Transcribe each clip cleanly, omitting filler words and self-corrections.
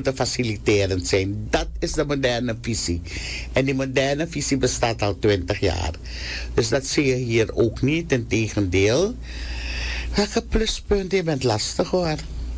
te faciliterend zijn. Dat is de moderne visie. En die moderne visie bestaat al 20 jaar. Dus dat zie je hier ook niet. Integendeel. Welke pluspunten? Je bent lastig hoor.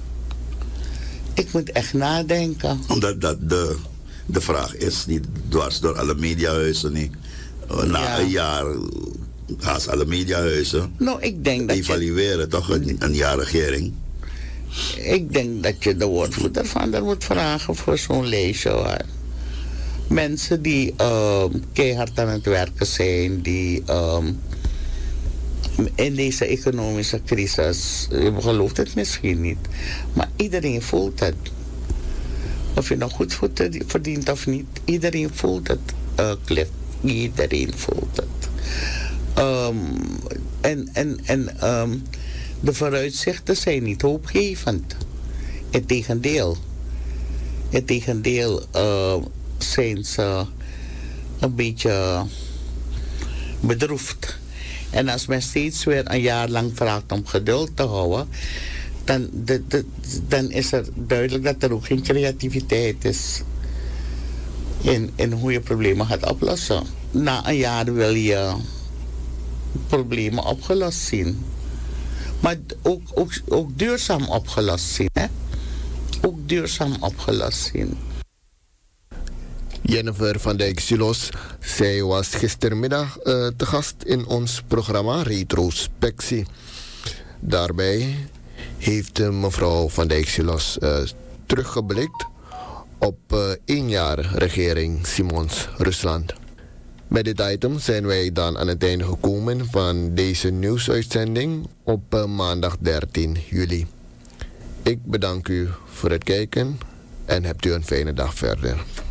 Ik moet echt nadenken. Omdat dat de vraag is niet dwars door alle mediahuizen. Niet. Na een jaar gaan alle mediahuizen nou, ik denk dat evalueren, toch? Een jaar regering. Ik denk dat je de woordvoerder van er moet vragen voor zo'n lijstje hoor. Mensen die keihard aan het werken zijn, die in deze economische crisis, je gelooft het misschien niet, maar iedereen voelt het. Of je nog goed verdient of niet, iedereen voelt het, Cliff. Iedereen voelt het. De vooruitzichten zijn niet hoopgevend. Integendeel zijn ze een beetje bedroefd. En als men steeds weer een jaar lang vraagt om geduld te houden, dan is er duidelijk dat er ook geen creativiteit is in hoe je problemen gaat oplossen. Na een jaar wil je problemen opgelost zien. Maar ook duurzaam opgelost zien. Hè? Ook duurzaam opgelost zien. Jennifer van Dijk Silos, zij was gistermiddag te gast in ons programma Retrospectie. Daarbij heeft mevrouw van Dijk Silos teruggeblikt op 1 jaar regering Simons Rusland. Met dit item zijn wij dan aan het einde gekomen van deze nieuwsuitzending op maandag 13 juli. Ik bedank u voor het kijken en hebt u een fijne dag verder.